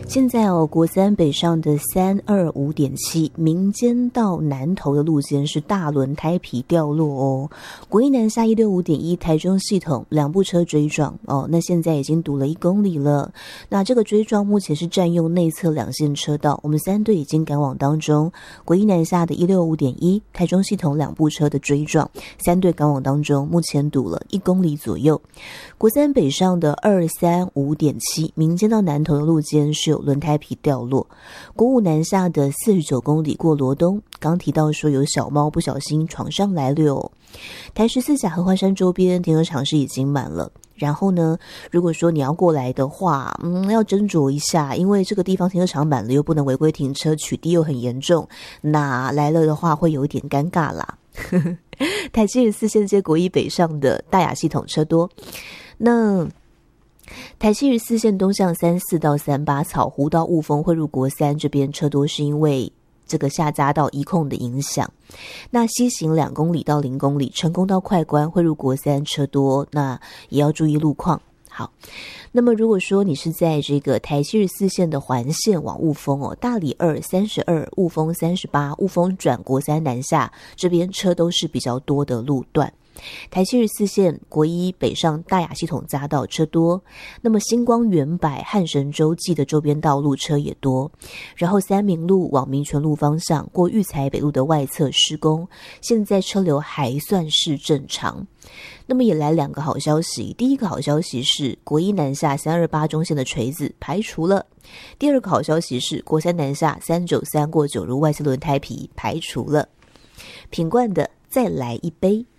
现在国三北上的325.7民间到南投的路线是大轮胎皮掉落哦。国一南下165.1台中系统两部车追撞哦，那现在已经堵了1公里了。那这个追撞目前是占用内侧2线车道，我们3队已经赶往当中。国一南下的165.1台中系统两部车的追撞，3队赶往当中，目前堵了1公里左右。国三北上的235.7民间到南投的路肩是有轮胎皮掉落。国五南下的49公里过罗东，刚提到说有小猫不小心闯上来了哦。台14甲合欢山周边停车场是已经满了。然后呢，如果说你要过来的话，要斟酌一下，因为这个地方停车场满了，又不能违规停车，取缔又很严重，那来了的话会有一点尴尬啦。台74线接国一北上的大雅系统车多，那台74线东向34到38草湖到雾峰汇入国三这边车多，是因为这个下匝道一控的影响。那西行2公里到0公里成功到快关汇入国三车多，那也要注意路况。好，那么如果说你是在这个台74线的环线往雾峰大里2、32、雾峰38、雾峰转国三南下，这边车都是比较多的路段。台74线国一北上大雅系统匝道车多，那么星光远百汉神洲际的周边道路车也多，然后三民路往民权路方向过育才北路的外侧施工，现在车流还算是正常。那么也来2个好消息，第一个好消息是国一南下328中线的锤子排除了，第二个好消息是国三南下393过9如外侧轮胎皮排除了。品冠的再来一杯。